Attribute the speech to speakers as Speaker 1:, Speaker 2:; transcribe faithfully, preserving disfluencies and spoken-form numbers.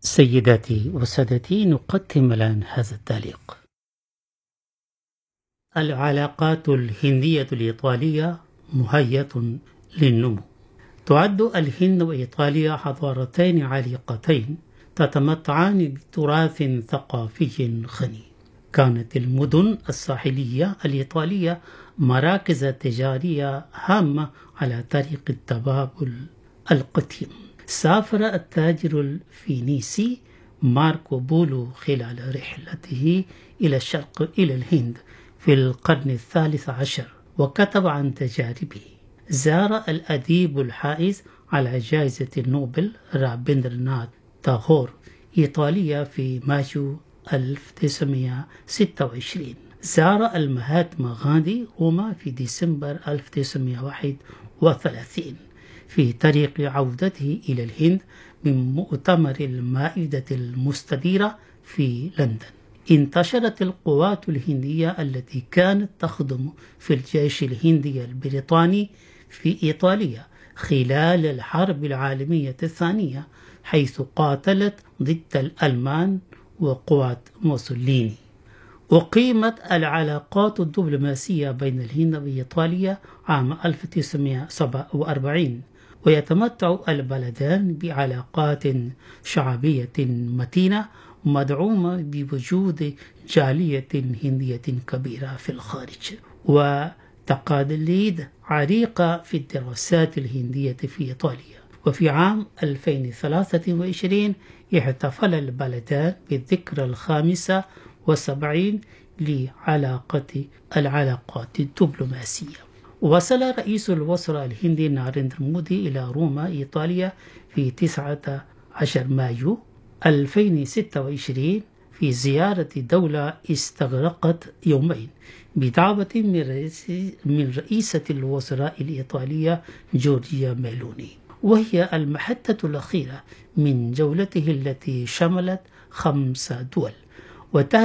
Speaker 1: سيداتي وسادتي، نقدم الآن هذا التعليق. العلاقات الهندية الإيطالية مهيئة للنمو. تعد الهند وإيطاليا حضارتين عريقتين تتمتعان بتراث ثقافي غني. كانت المدن الساحلية الإيطالية مراكز تجارية هامة على طريق التبادل القديم. سافر التاجر الفينيسي ماركو بولو خلال رحلته إلى الشرق إلى الهند في القرن الثالث عشر وكتب عن تجاربه. زار الأديب الحائز على جائزة النوبل رابندرناث تاغور إيطاليا في مايو ألف وتسعمائة وستة وعشرين. زار المهاتما غاندي روما في ديسمبر ألف وتسعمائة وواحد وثلاثين في طريق عودته إلى الهند من مؤتمر المائدة المستديرة في لندن. انتشرت القوات الهندية التي كانت تخدم في الجيش الهندي البريطاني في إيطاليا خلال الحرب العالمية الثانية، حيث قاتلت ضد الألمان وقوات موسوليني. أقيمت العلاقات الدبلوماسية بين الهند وإيطاليا عام ألف وتسعمائة وسبعة وأربعين، ويتمتع البلدان بعلاقات شعبية متينة مدعومة بوجود جالية هندية كبيرة في الخارج وتقاليد عريقة في الدراسات الهندية في إيطاليا. وفي عام ألفين وثلاثة وعشرين احتفل البلدان بالذكرى الخامسة والسبعين لعلاقة العلاقات الدبلوماسية. وصل رئيس الوزراء الهندي ناريندرا مودي إلى روما إيطاليا في تسعة عشر مايو ألفين وستة وعشرين في زيارة دولة استغرقت يومين بدعوة من, رئيس من رئيسة الوزراء الإيطالية جورجيا ميلوني، وهي المحطة الأخيرة من جولته التي شملت خمس دول.